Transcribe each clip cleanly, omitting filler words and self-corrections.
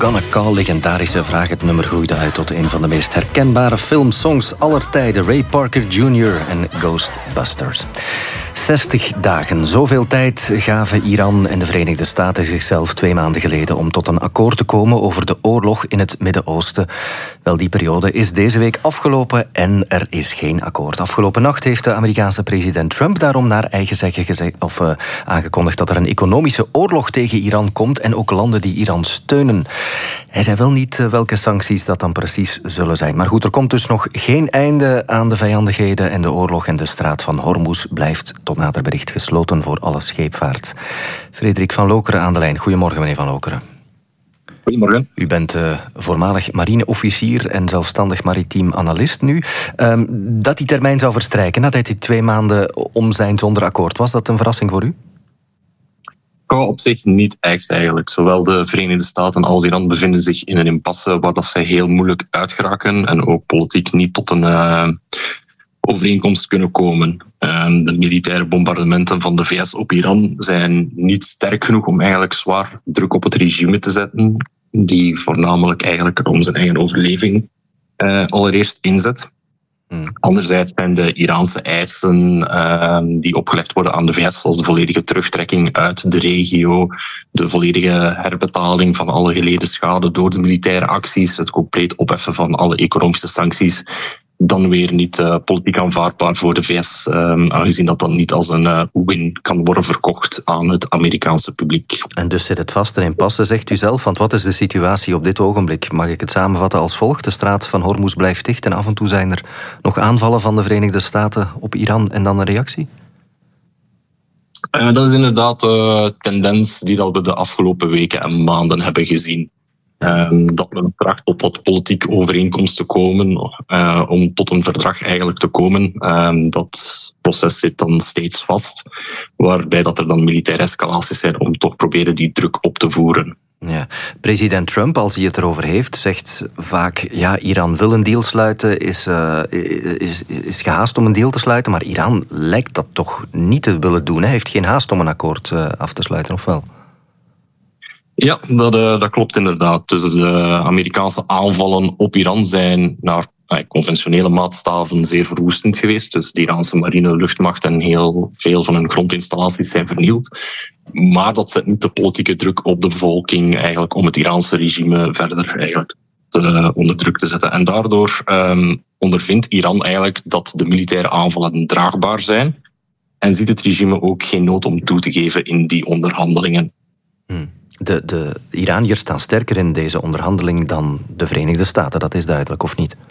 Gonna Call, legendarische vraag. Het nummer groeide uit tot een van de meest herkenbare filmsongs aller tijden. Ray Parker Jr. en Ghostbusters. 60 dagen. Zoveel tijd gaven Iran en de Verenigde Staten zichzelf 2 maanden geleden om tot een akkoord te komen over de oorlog in het Midden-Oosten. Wel, die periode is deze week afgelopen en er is geen akkoord. Afgelopen nacht heeft de Amerikaanse president Trump daarom naar eigen zeggen aangekondigd dat er een economische oorlog tegen Iran komt en ook landen die Iran steunen. Hij zei wel niet welke sancties dat dan precies zullen zijn. Maar goed, er komt dus nog geen einde aan de vijandigheden en de oorlog en de straat van Hormuz blijft tot nader bericht gesloten voor alle scheepvaart. Frederik van Lokeren aan de lijn. Goedemorgen, meneer Van Lokeren. Goedemorgen. U bent voormalig marineofficier en zelfstandig maritiem analist nu. Dat die termijn zou verstrijken nadat die 2 maanden om zijn zonder akkoord. Was dat een verrassing voor u? Op zich niet echt eigenlijk. Zowel de Verenigde Staten als Iran bevinden zich in een impasse waar dat zij heel moeilijk uitgeraken en ook politiek niet tot een overeenkomst kunnen komen. De militaire bombardementen van de VS op Iran zijn niet sterk genoeg om eigenlijk zwaar druk op het regime te zetten, die voornamelijk eigenlijk om zijn eigen overleving allereerst inzet. Anderzijds zijn de Iraanse eisen die opgelegd worden aan de VS, zoals de volledige terugtrekking uit de regio, de volledige herbetaling van alle geleden schade door de militaire acties, het compleet opheffen van alle economische sancties, dan weer niet politiek aanvaardbaar voor de VS, aangezien dat dan niet als een win kan worden verkocht aan het Amerikaanse publiek. En dus zit het vast en in passen, zegt u zelf. Want wat is de situatie op dit ogenblik? Mag ik het samenvatten als volgt? De straat van Hormuz blijft dicht en af en toe zijn er nog aanvallen van de Verenigde Staten op Iran en dan een reactie? Dat is inderdaad de tendens die dat we de afgelopen weken en maanden hebben gezien. Dat men tracht tot politieke overeenkomst te komen, om tot een verdrag eigenlijk te komen. Dat proces zit dan steeds vast, waarbij dat er dan militaire escalaties zijn om toch proberen die druk op te voeren. Ja. President Trump, als hij het erover heeft, zegt vaak, ja, Iran wil een deal sluiten, is gehaast om een deal te sluiten, maar Iran lijkt dat toch niet te willen doen. Hij heeft geen haast om een akkoord af te sluiten, of wel? Ja, dat klopt inderdaad. Dus de Amerikaanse aanvallen op Iran zijn naar conventionele maatstaven zeer verwoestend geweest. Dus de Iraanse marine, luchtmacht en heel veel van hun grondinstallaties zijn vernield. Maar dat zet niet de politieke druk op de bevolking eigenlijk om het Iraanse regime verder eigenlijk onder druk te zetten. En daardoor ondervindt Iran eigenlijk dat de militaire aanvallen draagbaar zijn en ziet het regime ook geen nood om toe te geven in die onderhandelingen. De Iraniërs staan sterker in deze onderhandeling dan de Verenigde Staten, dat is duidelijk, of niet?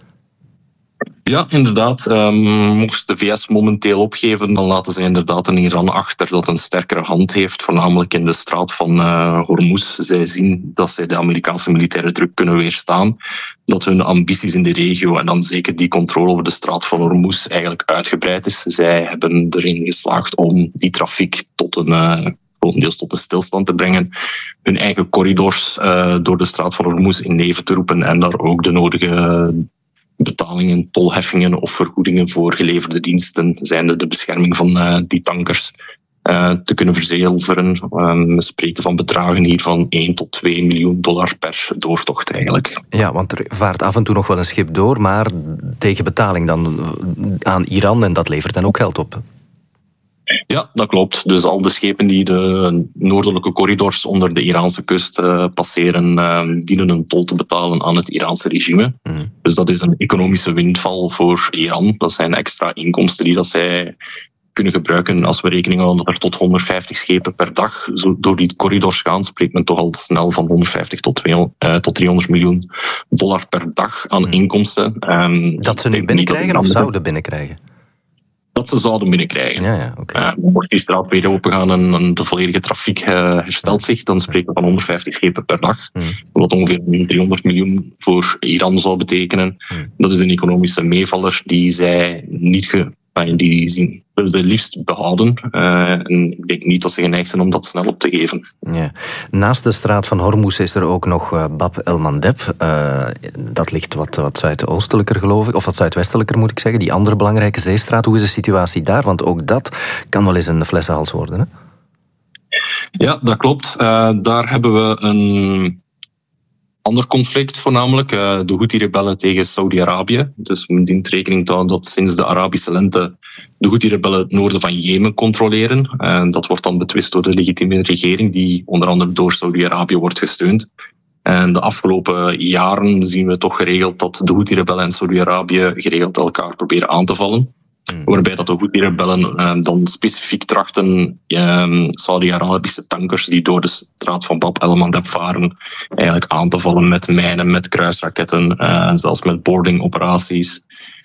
Ja, inderdaad. Mocht de VS momenteel opgeven, dan laten ze inderdaad een Iran achter dat een sterkere hand heeft, voornamelijk in de straat van Hormuz. Zij zien dat zij de Amerikaanse militaire druk kunnen weerstaan, dat hun ambities in de regio en dan zeker die controle over de straat van Hormuz eigenlijk uitgebreid is. Zij hebben erin geslaagd om die trafiek grotendeels tot een stilstand te brengen, hun eigen corridors door de straat van Hormuz in leven te roepen en daar ook de nodige betalingen, tolheffingen of vergoedingen voor geleverde diensten, zijnde de bescherming van die tankers, te kunnen verzilveren. We spreken van bedragen hier van 1 tot 2 miljoen dollar per doortocht eigenlijk. Ja, want er vaart af en toe nog wel een schip door, maar tegen betaling dan aan Iran en dat levert dan ook geld op. Ja, dat klopt. Dus al de schepen die de noordelijke corridors onder de Iraanse kust passeren, dienen een tol te betalen aan het Iraanse regime. Dus dat is een economische windval voor Iran. Dat zijn extra inkomsten die dat zij kunnen gebruiken. Als we rekening houden dat er tot 150 schepen per dag door die corridors gaan, spreekt men toch al snel van 150 tot 300 miljoen dollar per dag aan inkomsten. Dat ze nu binnenkrijgen of zouden binnenkrijgen? Dat ze zouden binnenkrijgen. Ja, okay. Mocht die straat weer opengaan en de volledige trafiek herstelt zich, dan spreken we van 150 schepen per dag. Wat ongeveer 300 miljoen voor Iran zou betekenen. Dat is een economische meevaller die zij die zien ze liefst behouden. En ik denk niet dat ze geneigd zijn om dat snel op te geven. Ja. Naast de straat van Hormuz is er ook nog Bab el-Mandeb. Dat ligt wat zuidoostelijker, geloof ik. Of wat zuidwestelijker, moet ik zeggen. Die andere belangrijke zeestraat. Hoe is de situatie daar? Want ook dat kan wel eens een flessenhals worden, hè? Ja, dat klopt. Daar hebben we een ander conflict voornamelijk. De Houthi-rebellen tegen Saudi-Arabië. Dus men dient rekening te houden dat sinds de Arabische lente de Houthi-rebellen het noorden van Jemen controleren. Dat wordt dan betwist door de legitieme regering, die onder andere door Saudi-Arabië wordt gesteund. En de afgelopen jaren zien we toch geregeld dat de Houthi-rebellen en Saudi-Arabië geregeld elkaar proberen aan te vallen. Waarbij dat de Houthi-rebellen dan specifiek trachten Saudi-Arabische tankers die door de straat van Bab el-Mandeb varen, eigenlijk aan te vallen met mijnen, met kruisraketten, en zelfs met boardingoperaties.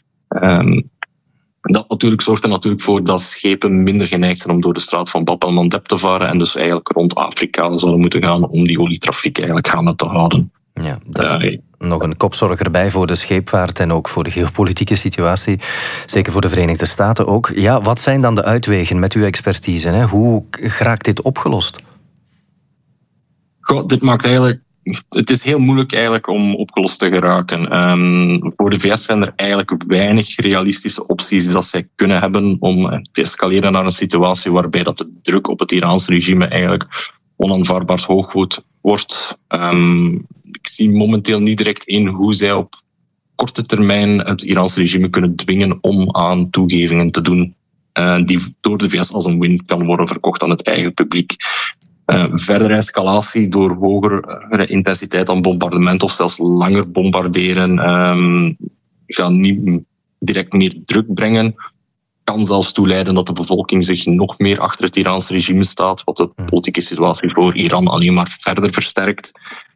Dat natuurlijk zorgt er natuurlijk voor dat schepen minder geneigd zijn om door de straat van Bab el-Mandeb te varen en dus eigenlijk rond Afrika zouden moeten gaan om die olietrafiek eigenlijk gaande te houden. Ja, dat is nog een kopzorg erbij voor de scheepvaart en ook voor de geopolitieke situatie. Zeker voor de Verenigde Staten ook. Ja, wat zijn dan de uitwegen met uw expertise? Hè? Hoe geraakt dit opgelost? Goh, dit maakt eigenlijk... Het is heel moeilijk eigenlijk om opgelost te geraken. Voor de VS zijn er eigenlijk weinig realistische opties dat zij kunnen hebben om te escaleren naar een situatie waarbij dat de druk op het Iraanse regime eigenlijk onaanvaardbaar hoog wordt. Ik zie momenteel niet direct in hoe zij op korte termijn het Iraanse regime kunnen dwingen om aan toegevingen te doen die door de VS als een win kan worden verkocht aan het eigen publiek. Verdere escalatie door hogere intensiteit aan bombardement of zelfs langer bombarderen gaan niet direct meer druk brengen. Kan zelfs toeleiden dat de bevolking zich nog meer achter het Iraanse regime staat, wat de politieke situatie voor Iran alleen maar verder versterkt.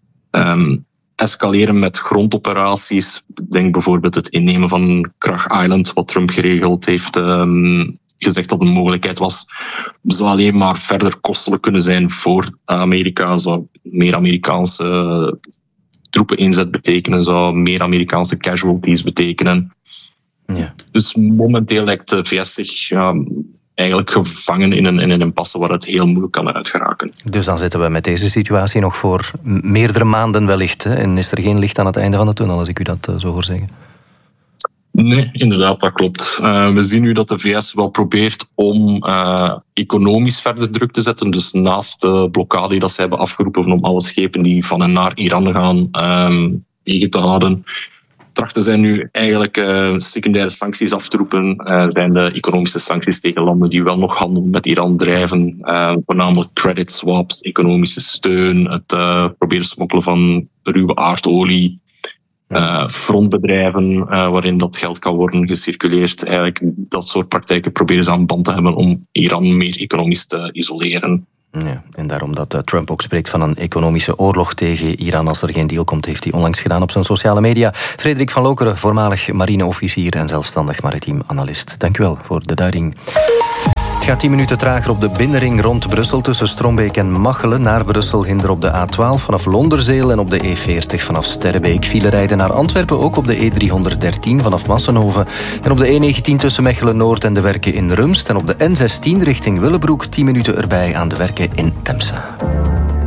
Escaleren met grondoperaties. Denk bijvoorbeeld het innemen van Krach Island, wat Trump geregeld heeft gezegd dat een mogelijkheid was, zou alleen maar verder kostelijk kunnen zijn voor Amerika. Zou meer Amerikaanse troepen inzet betekenen, zou meer Amerikaanse casualties betekenen. Ja. Dus momenteel lijkt de VS zich eigenlijk gevangen in een impasse waar het heel moeilijk kan uitgeraken. Dus dan zitten we met deze situatie nog voor meerdere maanden wellicht. Hè? En is er geen licht aan het einde van de tunnel, als ik u dat zo hoor zeggen? Nee, inderdaad, dat klopt. We zien nu dat de VS wel probeert om economisch verder druk te zetten. Dus naast de blokkade die dat ze hebben afgeroepen om alle schepen die van en naar Iran gaan tegen te houden, trachten zij nu eigenlijk secundaire sancties af te roepen. Zijn de economische sancties tegen landen die wel nog handel met Iran drijven. Voornamelijk credit swaps, economische steun, het proberen smokkelen van ruwe aardolie. Frontbedrijven waarin dat geld kan worden gecirculeerd. Eigenlijk dat soort praktijken proberen ze aan band te hebben om Iran meer economisch te isoleren. Ja, en daarom dat Trump ook spreekt van een economische oorlog tegen Iran als er geen deal komt, heeft hij onlangs gedaan op zijn sociale media. Frederik van Lokeren, voormalig marineofficier en zelfstandig maritiem analist. Dank u wel voor de duiding. Het gaat 10 minuten trager op de binnenring rond Brussel tussen Strombeek en Machelen. Naar Brussel hinder op de A12 vanaf Londerzeel en op de E40 vanaf Sterrebeek. File rijden naar Antwerpen ook op de E313 vanaf Massenhoven. En op de E19 tussen Mechelen-Noord en de werken in Rumst. En op de N16 richting Willebroek 10 minuten erbij aan de werken in Temse.